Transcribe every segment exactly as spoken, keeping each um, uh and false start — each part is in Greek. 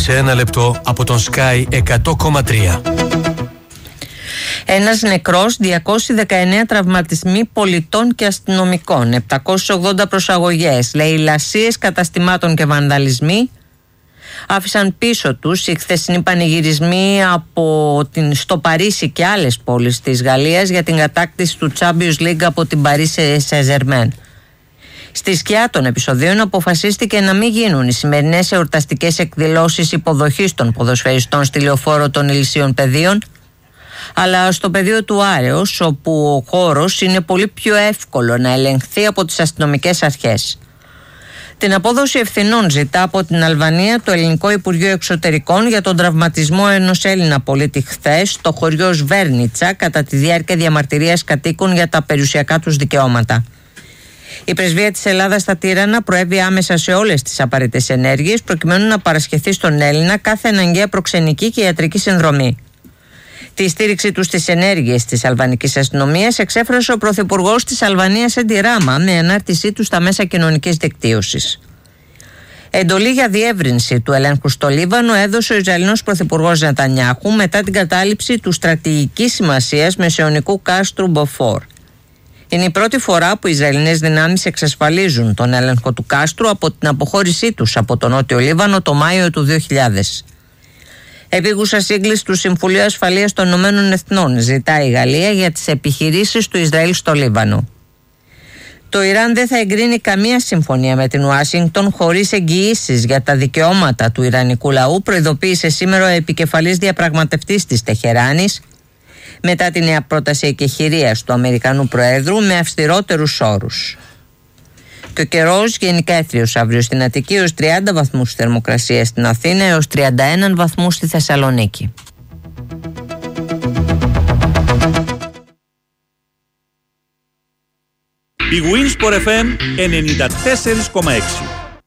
σε ένα λεπτό από τον Sky εκατό κόμμα τρία. Ένας νεκρός, διακόσιοι δεκαεννέα τραυματισμοί πολιτών και αστυνομικών, επτακόσιες ογδόντα προσαγωγές, λαιλασίες καταστημάτων και βανδαλισμοί άφησαν πίσω τους οι χθεσινοί πανηγυρισμοί από την, στο Παρίσι και άλλες πόλεις της Γαλλίας για την κατάκτηση του Champions League από την Paris Saint-Germain. Στη σκιά των επεισοδίων αποφασίστηκε να μην γίνουν οι σημερινές εορταστικές εκδηλώσεις υποδοχής των ποδοσφαιριστών στη λεωφόρο των Ηλυσίων Πεδίων, αλλά στο πεδίο του Άρεος, όπου ο χώρος είναι πολύ πιο εύκολο να ελεγχθεί από τις αστυνομικές αρχές. Την απόδοση ευθυνών ζητά από την Αλβανία το Ελληνικό Υπουργείο Εξωτερικών για τον τραυματισμό ενός Έλληνα πολίτη χθες στο χωριό Σβέρνιτσα κατά τη διάρκεια διαμαρτυρίας κατοίκων για τα περιουσιακά τους δικαιώματα. Η Πρεσβεία της Ελλάδας στα Τύρανα προέβη άμεσα σε όλες τις απαραίτητες ενέργειες προκειμένου να παρασχεθεί στον Έλληνα κάθε αναγκαία προξενική και ιατρική συνδρομή. Τη στήριξη του στις ενέργειες της αλβανικής αστυνομίας εξέφρασε ο Πρωθυπουργός της Αλβανίας Έντι Ράμα με ανάρτησή του στα μέσα κοινωνικής δικτύωσης. Εντολή για διεύρυνση του ελέγχου στο Λίβανο έδωσε ο Ισραηλινός Πρωθυπουργός Νετανιάχου μετά την κατάληψη του στρατηγικής σημασίας μεσαιωνικού κάστρου Μποφόρ. Είναι η πρώτη φορά που οι Ισραηλινές δυνάμεις εξασφαλίζουν τον έλεγχο του κάστρου από την αποχώρησή τους από τον Νότιο Λίβανο το Μάιο του δύο χιλιάδες. Επίγουσα σύγκληση του Συμβουλίου Ασφαλείας των Ηνωμένων Εθνών ζητάει η Γαλλία για τις επιχειρήσεις του Ισραήλ στο Λίβανο. Το Ιράν δεν θα εγκρίνει καμία συμφωνία με την Ουάσιγκτον χωρίς εγγυήσεις για τα δικαιώματα του Ιρανικού λαού, προειδοποίησε σήμερα ο επικεφαλής διαπραγματευτής της Τεχεράνης μετά τη νέα πρόταση εκεχηρίας του Αμερικανού Προέδρου με αυστηρότερους όρους. Και ο καιρός γενικά έθριος αύριο στην Αττική έως τριάντα βαθμούς θερμοκρασία στην Αθήνα έως τριάντα ένα βαθμούς στη Θεσσαλονίκη. Η Winsport εφ εμ ενενήντα τέσσερα κόμμα έξι.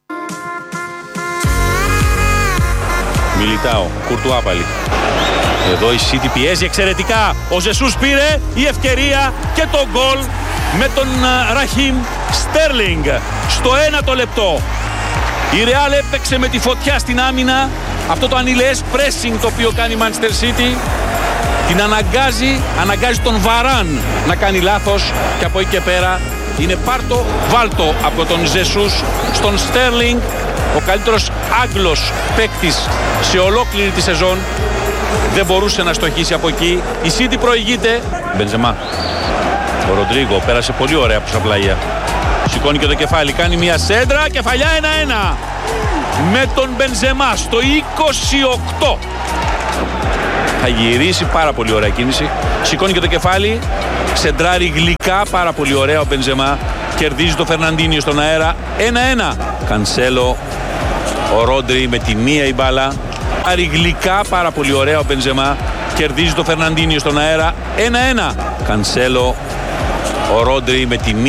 Μιλιτάο, Κουρτουά πάλι. Εδώ η City πιέζει εξαιρετικά. Ο Ζεσούς πήρε η ευκαιρία και το γκολ με τον Ραχίμ Στέρλινγκ στο ένατο λεπτό. Η Ρεάλ έπαιξε με τη φωτιά στην άμυνα. Αυτό το ανηλαιές pressing το οποίο κάνει η Manchester City την αναγκάζει, αναγκάζει τον Βαράν να κάνει λάθος και από εκεί και πέρα είναι πάρτο βάλτο από τον Ζεσούς στον Στέρλινγκ, ο καλύτερος Άγγλος παίκτης σε ολόκληρη τη σεζόν. Δεν μπορούσε να στοχίσει από εκεί. Η City προηγείται. Μπενζεμά. Ο Ροντρίγκο πέρασε πολύ ωραία από τα πλάγια. Σηκώνει και το κεφάλι, κάνει μια σέντρα, κεφαλιά ένα ένα. Με τον Μπενζεμά στο είκοσι οκτώ. Θα γυρίσει, πάρα πολύ ωραία κίνηση. Σηκώνει και το κεφάλι, σεντράρει γλυκά, πάρα πολύ ωραία ο Μπενζεμά. Κερδίζει το Φερναντίνιο στον αέρα, ένα ένα. Κανσέλο, ο Ρόντρι με τη μία η μπάλα. Άρη γλυκά, πάρα πολύ ωραία ο Μπενζεμά. Κερδίζει το Φερναντίνιο στον αέρα, ένα ένα. Κανσέλο, ο Ρόντρι με τη μία.